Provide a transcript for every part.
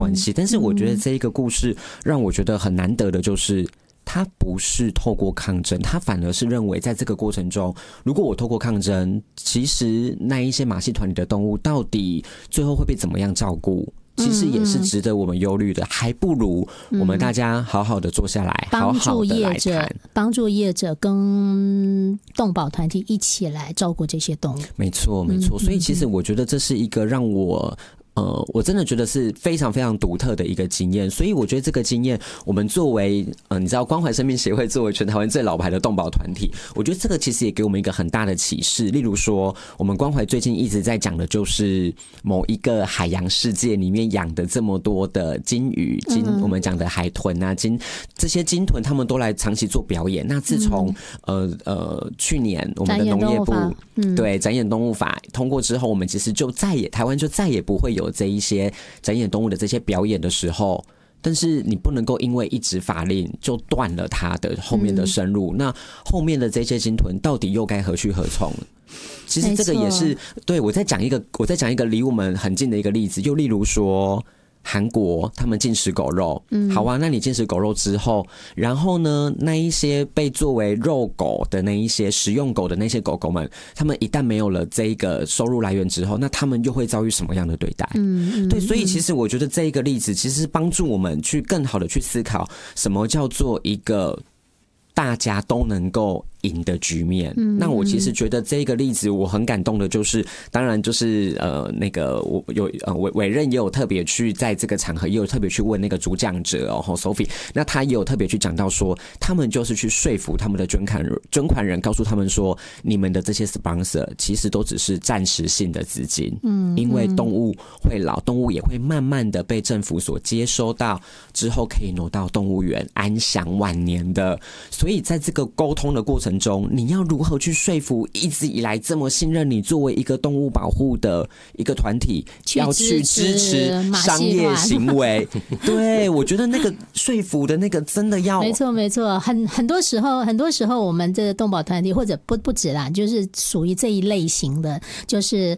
关系。但是我觉得这一个故事让我觉得很难得的就是。他不是透过抗争，他反而是认为在这个过程中，如果我透过抗争，其实那一些马戏团里的动物到底最后会被怎么样照顾，其实也是值得我们忧虑的，还不如我们大家好好的坐下来，好好的来谈， 帮助业者跟动保团体一起来照顾这些动物。没错， 没错。所以其实我觉得这是一个让我真的觉得是非常非常独特的一个经验，所以我觉得这个经验，我们作为你知道关怀生命协会作为全台湾最老牌的动保团体，我觉得这个其实也给我们一个很大的启示。例如说，我们关怀最近一直在讲的就是某一个海洋世界里面养的这么多的金鱼、我们讲的海豚啊、这些金豚，他们都来长期做表演。那自从去年我们的农业部对展演动物法通过之后，我们其实台湾就再也不会有这一些展演动物的这些表演的时候，但是你不能够因为一纸法令就断了它的后面的生路，那后面的这些鲸豚到底又该何去何从？其实这个也是对我再讲一个离我们很近的一个例子，就例如说。韩国他们禁食狗肉，好啊，那你禁食狗肉之后，然后呢，那一些被作为肉狗的那一些食用狗的那些狗狗们，他们一旦没有了这一个收入来源之后，那他们又会遭遇什么样的对待？对，所以其实我觉得这一个例子，其实帮助我们去更好的去思考，什么叫做一个大家都能够赢的局面。那我其实觉得这个例子我很感动的就是，当然就是那个我有委任也有特别去在这个场合也有特别去问那个主讲者Sophie， 那他也有特别去讲到说，他们就是去说服他们的捐款人，告诉他们说，你们的这些 sponsor 其实都只是暂时性的资金，因为动物会老，动物也会慢慢的被政府所接收到，之后可以挪到动物园安享晚年的。所以在这个沟通的过程中，你要如何去说服一直以来这么信任你作为一个动物保护的一个团体要去支持商业行为？对，我觉得那个说服的那个真的要没错没错，很多时候我们这个动保团体或者不止啦，就是属于这一类型的，就是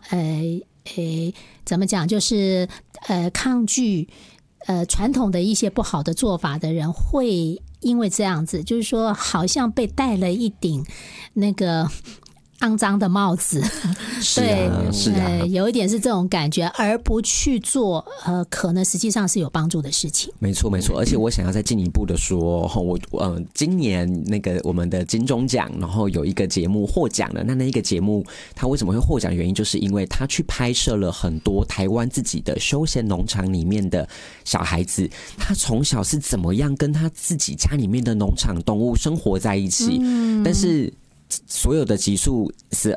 怎么讲，就是抗拒传统的一些不好的做法的人会。因为这样子，就是说，好像被戴了一顶那个肮脏的帽子， 对，是啊， 有一点是这种感觉，而不去做可能实际上是有帮助的事情。 没错没错，而且我想要再进一步的说，我今年那个我们的金钟奖，然后有一个节目获奖了，那一个节目它为什么会获奖的原因，就是因为他去拍摄了很多台湾自己的休闲农场里面的小孩子，他从小是怎么样跟他自己家里面的农场动物生活在一起，但是。所有的集数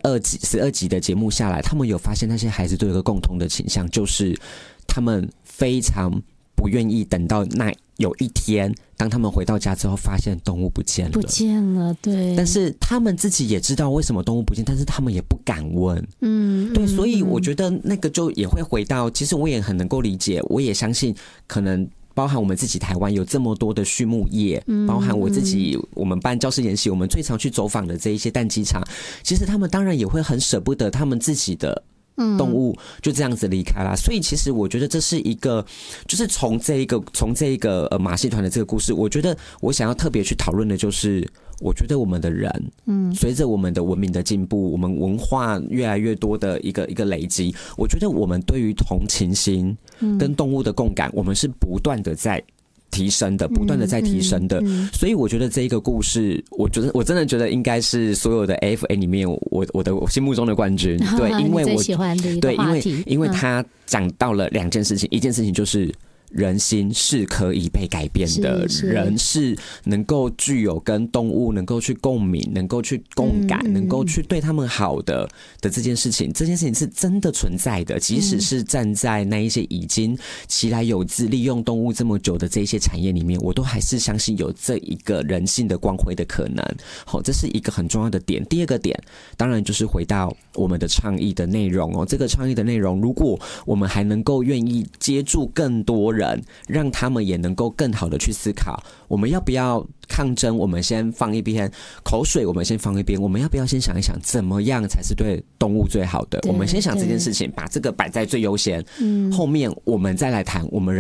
12集的节目下来，他们有发现那些孩子都有一个共同的倾向，就是他们非常不愿意等到那有一天，当他们回到家之后，发现动物不见了， 对。 但是他们自己也知道为什么动物不见，但是他们也不敢问，对。所以我觉得那个就也会回到，其实我也很能够理解，我也相信可能。包含我们自己台湾有这么多的畜牧业，包含我自己我们办教师研习，我们最常去走访的这一些蛋鸡场，其实他们当然也会很舍不得他们自己的动物就这样子离开啦。所以其实我觉得这是一个，就是从这一个马戏团的这个故事，我觉得我想要特别去讨论的就是。我觉得我们的人，随着我们的文明的进步，我们文化越来越多的一个累积，我觉得我们对于同情心跟动物的共感，我们是不断的在提升的，不断的在提升的。所以我觉得这一个故事，我真的觉得应该是所有的 AFA 里面我心目中的冠军。对，因为我最喜欢的一个话题， 因为他讲到了两件事情，一件事情就是。人心是可以被改变的，人是能够具有跟动物能够去共鸣，能够去共感，能够去对他们好的这件事情是真的存在的。即使是站在那一些已经其来有自利用动物这么久的这一些产业里面，我都还是相信有这一个人性的光辉的可能。好，这是一个很重要的点。第二个点，当然就是回到我们的倡议的内容哦。这个倡议的内容，如果我们还能够愿意接住更多人，让他们也能够更好的去思考，我们要不要抗争我们先放一边，口水我们先放一边，我们要不要先想一想怎么样才是对动物最好的？我们先想这件事情，把这个摆在最优先，后面我们再来谈我们